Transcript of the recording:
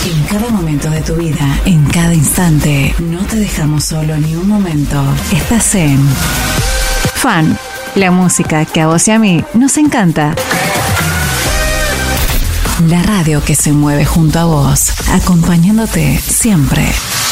En cada momento de tu vida, en cada instante, no te dejamos solo ni un momento. Estás en Fan, la música que a vos y a mí nos encanta. La radio que se mueve junto a vos, acompañándote siempre.